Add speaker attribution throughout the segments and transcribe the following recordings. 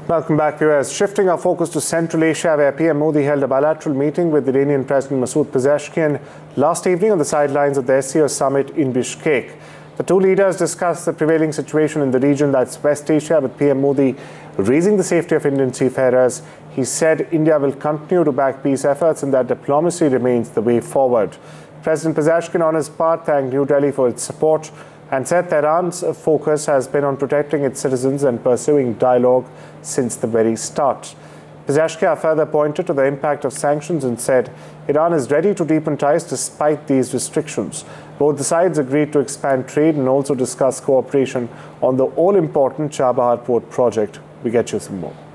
Speaker 1: Welcome back, viewers. Shifting our focus to Central Asia, where PM Modi held a bilateral meeting with Iranian President Masoud Pezeshkian last evening on the sidelines of the SCO summit in Bishkek. The two leaders discussed the prevailing situation in the region, that's West Asia, with PM Modi raising the safety of Indian seafarers. He said India will continue to back peace efforts and that diplomacy remains the way forward. President Pezeshkian, on his part, thanked New Delhi for its support and said Tehran's focus has been on protecting its citizens and pursuing dialogue since the very start. Pezeshkian further pointed to the impact of sanctions and said Iran is ready to deepen ties despite these restrictions. Both the sides agreed to expand trade and also discuss cooperation on the all-important Chabahar port project. We get you some more.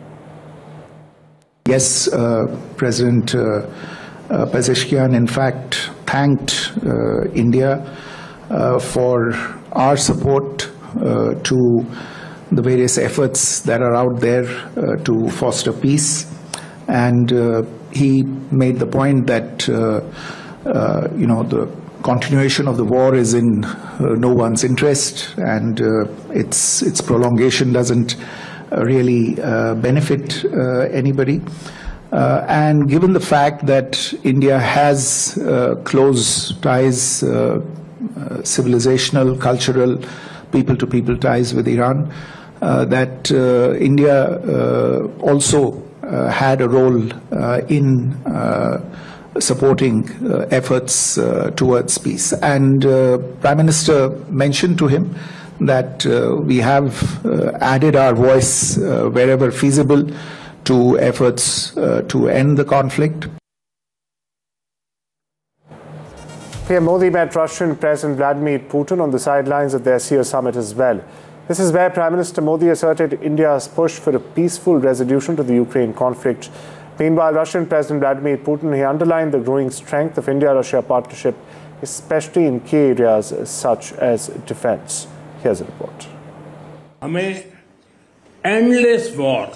Speaker 2: Yes, President Pezeshkian in fact thanked India for our support to the various efforts that are out there to foster peace, and he made the point that the continuation of the war is in no one's interest, and its prolongation doesn't really benefit anybody. And given the fact that India has close ties, civilizational, cultural, people-to-people ties with Iran, that India also had a role in supporting efforts towards peace. And Prime Minister mentioned to him that we have added our voice wherever feasible to efforts to end the conflict.
Speaker 1: PM Modi met Russian President Vladimir Putin on the sidelines of the SCO summit as well. This is where Prime Minister Modi asserted India's push for a peaceful resolution to the Ukraine conflict. Meanwhile, Russian President Vladimir Putin, he underlined the growing strength of India-Russia partnership, especially in key areas such as defense. Here's a report.
Speaker 3: हमें endless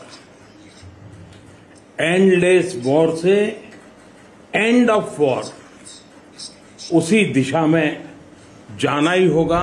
Speaker 3: war से end of war उसी दिशा में जाना ही होगा.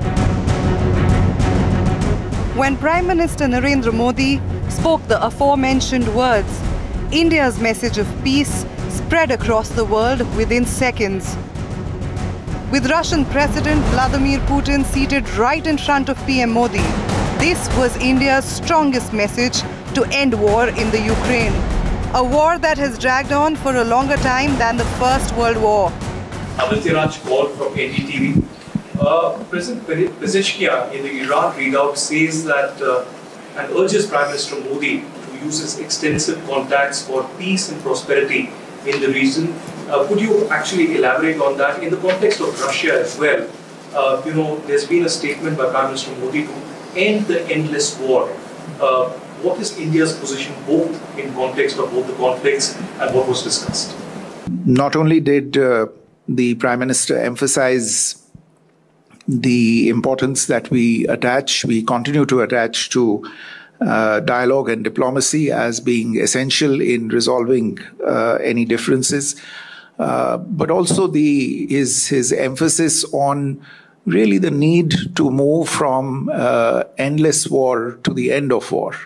Speaker 4: When Prime Minister Narendra Modi spoke the aforementioned words, India's message of peace spread across the world within seconds. With Russian President Vladimir Putin seated right in front of PM Modi, this was India's strongest message to end war in the Ukraine. A war that has dragged on for a longer time than the First World War.
Speaker 5: Aditya Raj called from NDTV. President Pezeshkian in the Iran readout says that and urges Prime Minister Modi to use his extensive contacts for peace and prosperity in the region. Could you actually elaborate on that in the context of Russia as well? There's been a statement by Prime Minister Modi to end the endless war. What is India's position both in context of both the conflicts and what was discussed?
Speaker 2: Not only did the Prime Minister emphasize the importance that we continue to attach to dialogue and diplomacy as being essential in resolving any differences, but also his emphasis on really the need to move from endless war to the end of war.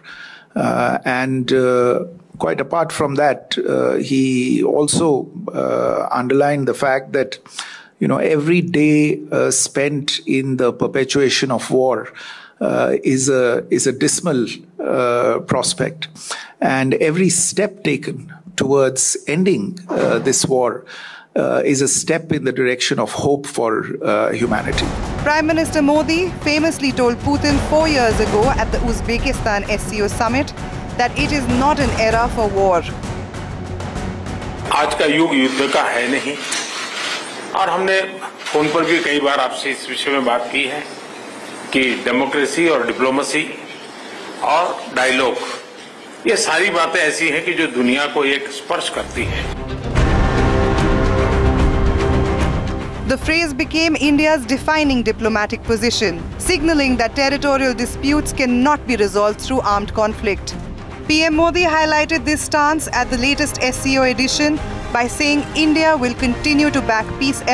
Speaker 2: Quite apart from that, he also underlined the fact that every day spent in the perpetuation of war is a dismal prospect, and every step taken towards ending this war is a step in the direction of hope for humanity.
Speaker 4: Prime Minister Modi famously told Putin 4 years ago at the Uzbekistan SCO summit that it is not an era for war.
Speaker 3: आज का युग युद्ध का है नहीं, और हमने phone पर भी कई बार आपसे इस विषय में बात की है कि डेमोक्रेसी और डिप्लोमेसी और डायलॉग, ये सारी बातें ऐसी हैं कि जो दुनिया को एक स्पर्श करती है.
Speaker 4: The phrase became India's defining diplomatic position, signaling that territorial disputes cannot be resolved through armed conflict. PM Modi highlighted this stance at the latest SCO edition by saying India will continue to back peace